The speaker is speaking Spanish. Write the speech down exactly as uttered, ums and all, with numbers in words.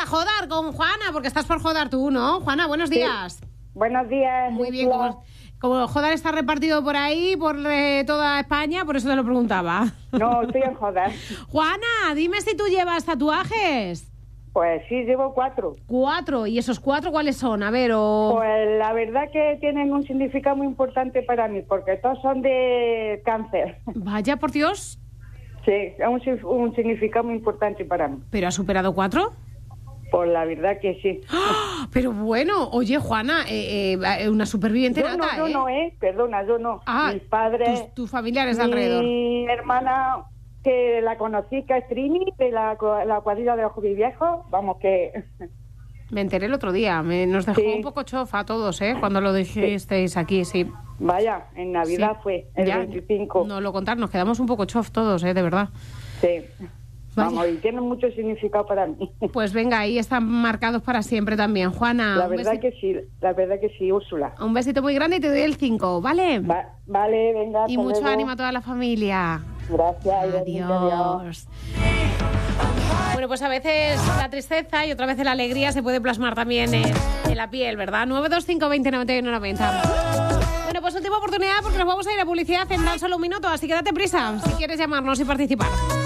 Jodar con Juana, porque estás por Jodar tú, ¿no? Juana, buenos días. Sí. Buenos días. Muy bien, como, como Jodar está repartido por ahí, por eh, toda España, por eso te lo preguntaba. No, estoy en Jodar. Juana, dime si tú llevas tatuajes. Pues sí, llevo cuatro. Cuatro, ¿y esos cuatro cuáles son? A ver, o... Pues la verdad que tienen un significado muy importante para mí, porque todos son de cáncer. Vaya, por Dios. Sí, es un, un significado muy importante para mí. ¿Pero has superado cuatro? Pues la verdad que sí. ¡Ah! Pero bueno, oye, Juana, eh, eh, una superviviente yo nata, no, ¿eh? Yo no, ¿eh? Perdona, yo no. Ah, mis padres... Tus, tus familiares de mi alrededor. Mi hermana, que la conocí, que es Trini, de la, la cuadrilla de los Jubiviejos, vamos que... Me enteré el otro día, me, nos dejó sí. un poco chofa a todos, ¿eh? Cuando lo dijisteis sí. aquí, sí. Vaya, en Navidad sí. fue, el ya, veinticinco. No lo contar, nos quedamos un poco chof todos, ¿eh? De verdad. Sí. Vaya. Vamos, y tiene mucho significado para mí. Pues venga, ahí están marcados para siempre también, Juana. La verdad que sí, la verdad que sí, Úrsula. Un besito muy grande y te doy el cinco, ¿vale? Va, vale, venga. Y mucho luego. ánimo a toda la familia. Gracias. Adiós. adiós. Bueno, pues a veces la tristeza y otra vez la alegría se puede plasmar también en, en la piel, ¿verdad? nueve dos cinco veinte noventa y uno noventa. Bueno, pues última oportunidad porque nos vamos a ir a publicidad en tan solo un minuto, así que date prisa si quieres llamarnos y participar.